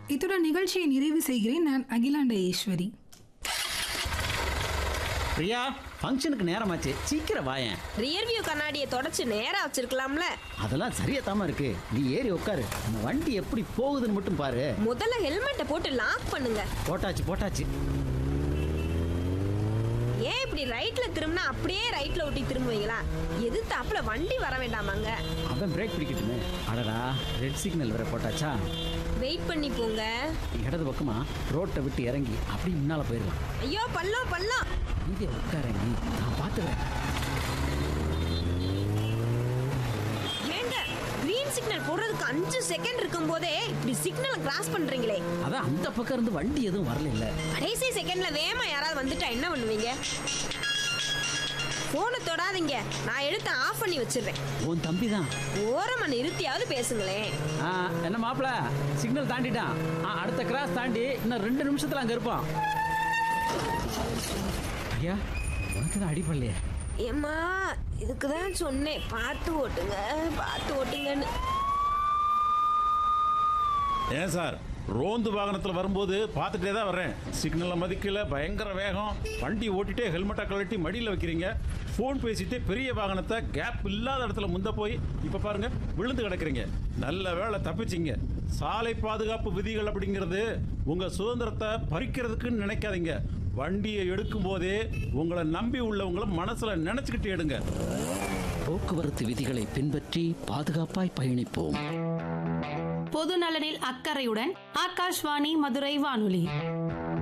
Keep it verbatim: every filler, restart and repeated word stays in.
இத்துடன் நிகழ்ச்சியை நிறைவு செய்கிறேன். நான் அகிலாண்ட ஈஸ்வரி. பிரியா, ஃபங்க்ஷனுக்கு நேரமாச்சு, சீக்கிரம் வாயேன். ரியர் வியூ கண்ணாடியை தொடச்சு நேரா வச்சிருக்கலாம்ல. அதெல்லாம் சரியா தாமா இருக்கு. நீ ஏறி உட்காரு. நம்ம வண்டி எப்படி போகுதுன்னு மட்டும் பாரு. முதல்ல ஹெல்மெட்டை போட்டு லாக் பண்ணுங்க. போட்டாச்சு போட்டாச்சு. ஏன் இப்படி ரைட்ல திரும்பினா அப்படியே ரைட்ல ஒட்டி திரும்புவீங்களா? எது தாப்புல வண்டி வர வேண்டாமாங்க? அவன் பிரேக் பிடிக்கட்டுமே. அடடா, ரெட் சிக்னல் வேற போட்டாச்சா? வெயிட் பண்ணி போங்க. இடது பக்கமா ரோட்டை விட்டு இறங்கி அப்படி முன்னால போயிடலாம். ஐயோ பள்ளம் பள்ளம். இங்கே உட்காரங்க, நான் பார்த்துக்கிறேன். ஏங்க கிரீன் சிக்னல் போடுறதுக்கு அஞ்சு செகண்ட் இருக்கும் போதே இப்படி சிக்னலை கிராஸ் பண்றீங்களே. அதான் அந்த பக்கம் இருந்து வண்டி எதுவும் வரல இல்ல. கடைசி செகண்ட்ல வேகமா யாராவது வந்துட்டா என்ன பண்ணுவீங்க? போனை தொடாதீங்க, நான் எடுத்து ஆஃப் பண்ணி வச்சிடுறேன். உன் தம்பி தான். ஓரமா நிறுத்தியாவது பேசுங்களேன். என்ன மாப்பிள, சிக்னல் தாண்டிட்டான். அடுத்த கிராஸ் தாண்டி இன்னும் ரெண்டு நிமிஷத்துல அங்க இருப்பான். ஐயா, உனக்கு தான் அடிப்படலையே. ஏம்மா, இதுக்குதான் சொன்னேன் பார்த்து ஓட்டுங்க பார்த்து ஓட்டுங்கன்னு. ஏன் சார், ரோந்து வாகனத்தில் வரும்போது பார்த்துட்டே தான் வர்றேன். சிக்னலை மதிக்கல, பயங்கர வேகம். வண்டி ஓட்டிட்டே ஹெல்மெட்டை கழட்டி மடியில் வைக்கிறீங்க. ஃபோன் பேசிட்டு பெரிய வாகனத்தை கேப் இல்லாத இடத்துல முந்த போய் இப்போ பாருங்க விழுந்து கிடக்குறீங்க. நல்ல வேளை தப்பிச்சிங்க. சாலை பாதுகாப்பு விதிகள் அப்படிங்கிறது உங்கள் சுதந்திரத்தை பறிக்கிறதுக்குன்னு நினைக்காதீங்க. வண்டியை எடுக்கும் போதே உங்களை நம்பி உள்ளவங்களை மனசுல நினைச்சுக்கிட்டு எடுங்க. போக்குவரத்து விதிகளை பின்பற்றி பாதுகாப்பாய் பயணிப்போம். பொது நலனில் அக்கறையுடன் ஆகாஷ்வாணி மதுரை வானொலி.